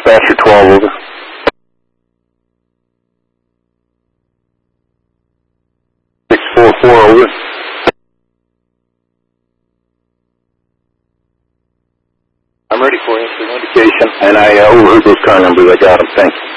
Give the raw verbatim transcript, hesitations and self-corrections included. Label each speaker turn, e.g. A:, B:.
A: Dispatcher twelve, over. six four four, over. I'm ready for you. Indication, and I uh, overheard those car numbers. I got them. Thanks.